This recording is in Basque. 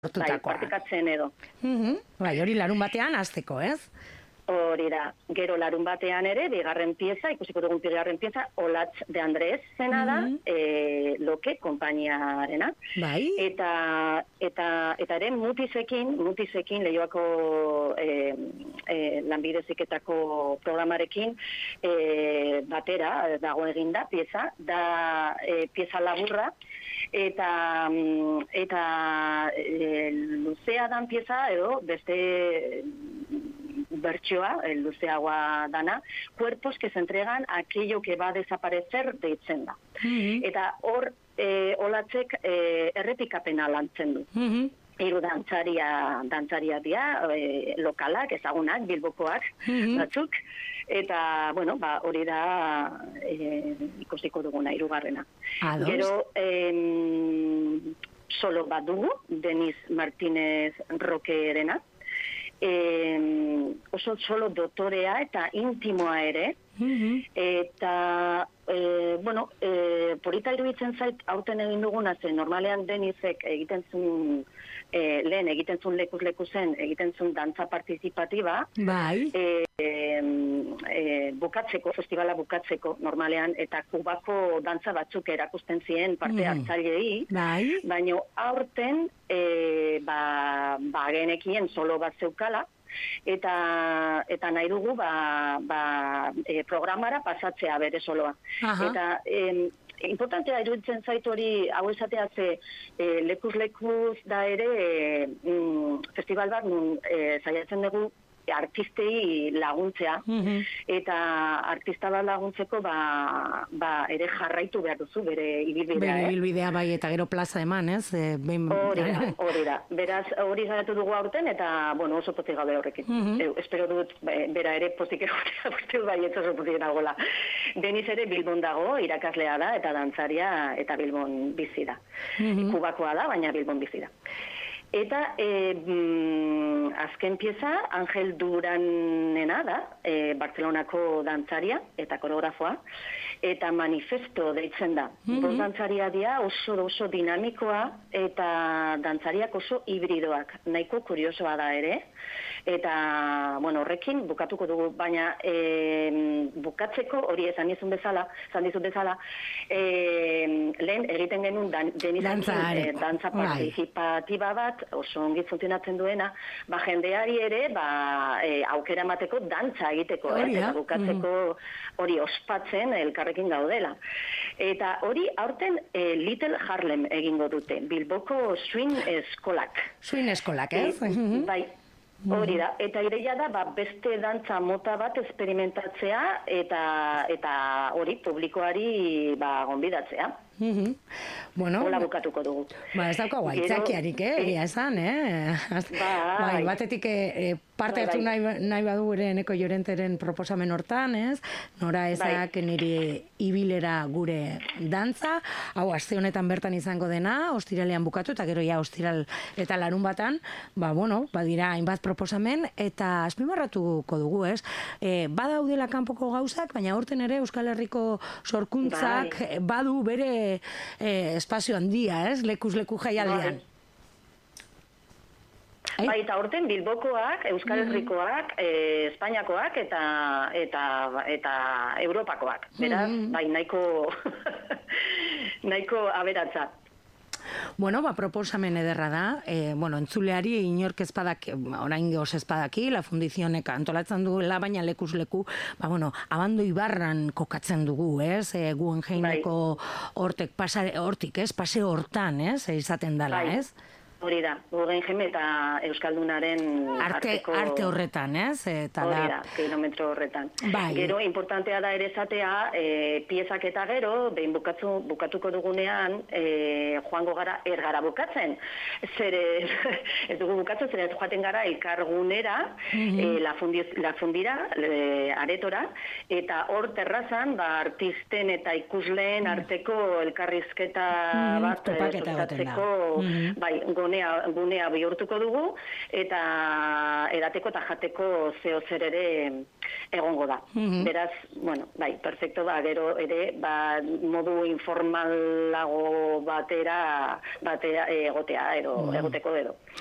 partekatzen edo. Bai, hori larun batean hasteko, ez? Hori da, gero larun batean ere, bigarren pieza, ikusiko dugun bigarren pieza, Olatz de Andrés zena da, Loke konpainiarena. Bai. Eta ere mutizekin Leioako lanbide heziketako programarekin batera dago eginda pieza, da pieza laburra, eta luzea dan pieza edo beste bertsioa, luzeagoa dana, cuerpos que se entregan a aquello que va a desaparecer deitzen da. Eta hor Olatzek errepikapena lantzen du. Hiru dantzaria dira, lokalak, ezagunak, bilbokoak, batzuk, eta, bueno, hori da ikusiko duguna, hirugarrena. Gero, solo bat dugu, Denis Martínez Roquerena, oso solo dotorea eta intimoa ere, eta, bueno, polita iruditzen zait, aurten egin duguna zen, normalean Denisek egiten zuen, lehen egiten zuen lekuz zen, egiten zuen dantza partizipatiba, bukatzeko, festivala bukatzeko, normalean, eta Kubako dantza batzuk erakusten ziren parte hartzaileei, baina aurten, genekien solo bat zeukala, eta nahi dugu programara pasatzea bere soloa. Eta importantea iruditzen zait hori hau esatea ze lekuz da ere festival bat saiatzen dugu artistei laguntzea, eta artista bat laguntzeko ere jarraitu behar duzu bere ibilbidea. Bere ibilbidea bai, eta gero plaza eman, ez? Hori da. Beraz, hori zaratu dugu aurten, eta, bueno, oso pozik gabe horrekin. Espero dut, bera ere pozik egotea, bai, ez oso pozik nagola. Deniz ere Bilbon dago, irakaslea da, eta dantzaria, eta Bilbon bizi da. Kubakoa da, baina Bilbon bizi da. Eta azken pieza, Angel Duranena da, Barcelonako dantzaria eta koreografoa, eta manifesto deitzen da. Bost dantzaria dira oso dinamikoa eta dantzariak oso hibridoak, nahiko kuriosoa da ere, eta, bueno, horrekin bukatuko dugu, baina bukatzeko hori esan dizun bezala, lehen egiten genuen dantza partizipatiba bat, oso ongi funtzionatzen duena, jendeari ere aukera emateko dantza egiteko, eta bukatzeko hori ospatzen elkarrekin gaudela. Eta hori aurten Little Harlem egingo dute, Bilboko swing eskolak. Swing eskolak, ez? Bai. Hori da, eta ideia da beste dantza mota bat esperimentatzea eta hori publikoari gonbidatzea. Hola bukatuko dugu. Ez daukagu aitzakiarik, egia esan, Bai, batetik parte hartu nahi badu ere Eneko Llorenteren proposamen hortan, ez? Nora ezak niri ibilera gure dantza, hau aste honetan bertan izango dena, ostiralean bukatu, eta gero ja ostiral eta larun batan, badira hainbat proposamen, eta azpimarratuko dugu, ez? Badaudela kanpoko gauzak, baina horten ere Euskal Herriko sorkuntzak badu bere espazio handia, ez? Lekuz leku jaialdian. Bai, eta horten Bilbokoak, Euskal Herrikoak, Espainiakoak eta Europakoak. Beraz, bai, nahiko aberatza. Proposamen ederra da, entzuleari inork ezpadak, orain gehoz ezpadaki, la fundizionek antolatzen duela, baina lekuz leku, abando ibarran kokatzen dugu, ez? Guggenheimeko hortik, paseo hortan, ez? Izaten dela, ez? Hori da, Guggenheim eta Euskaldunaren arteko... Arte horretan, ez? Hori da, kilometro horretan. Gero, importantea da ere esatea, piezak eta gero, behin bukatuko dugunean, joango gara, ergara bukatzen. Ez dugu bukatzen, zer ez joaten gara elkargunera, la fundira, aretora, eta hor terrazan, artisten eta ikusleen arteko elkarrizketa bat sustatzeko, gunea bihurtuko dugu, eta edateko eta jateko zeo zer ere egongo da. Beraz, bueno, bai, perfecto da, gero ere, modu informalago batera egoteko edo.